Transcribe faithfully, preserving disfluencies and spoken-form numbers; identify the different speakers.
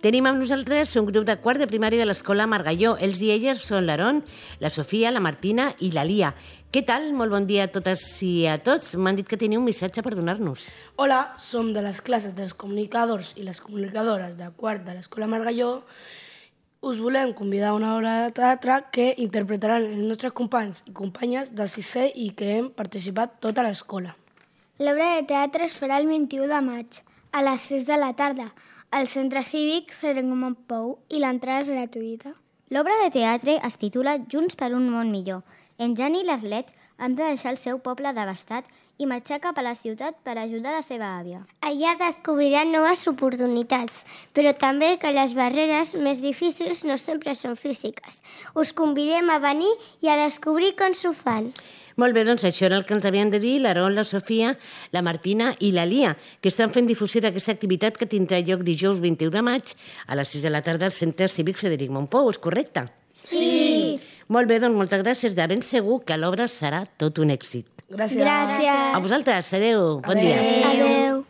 Speaker 1: Tenim amb nosaltres un grup de quart de primària de l'escola Margalló. Ells i elles són l'Aaron, la Sofia, la Martina i la Lia. Què tal? Molt bon dia a totes i a tots. M'han dit que teniu un missatge per donar-nos.
Speaker 2: Hola, som de les classes dels comunicadors i les comunicadores de quart de l'escola Margalló. Us volem convidar a una obra de teatre que interpretaran els nostres companys i companyes de sisè i que hem participat tota l'escola.
Speaker 3: L'obra de teatre es farà el vint-i-u de maig, a les sis de la tarda, al Centre Cívic Frederic Montpou, i l'entrada és gratuïta.
Speaker 4: L'obra de teatre es titula Junts per un món millor. En Jan i l'Arlet han de deixar el seu poble devastat i marxar cap a la ciutat per ajudar la seva àvia.
Speaker 5: Allà descobriran noves oportunitats, però també que les barreres més difícils no sempre són físiques. Us convidem a venir i a descobrir com s'ho fan.
Speaker 1: Molt bé, doncs això era el que ens havien de dir l'Aaron, la Sofia, la Martina i la Lia, que estan fent difusió d'aquesta activitat que tindrà lloc dijous vint-i-u de maig a les sis de la tarda al Centre Cívic Frederic Montpou, és correcte?
Speaker 5: Sí!
Speaker 1: Molt bé, doncs moltes gràcies. De ben segur que l'obra serà tot un èxit.
Speaker 2: Gràcies.
Speaker 3: Gràcies.
Speaker 1: A vosaltres, adeu, bon dia.
Speaker 3: Adeu.